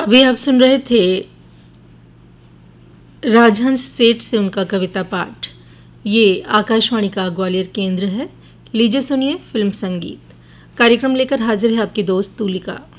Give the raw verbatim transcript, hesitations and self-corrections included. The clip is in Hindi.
अभी आप सुन रहे थे राजहंस सेठ से उनका कविता पाठ। ये आकाशवाणी का ग्वालियर केंद्र है। लीजिए सुनिए फिल्म संगीत। कार्यक्रम लेकर हाजिर है आपकी दोस्त तुलिका।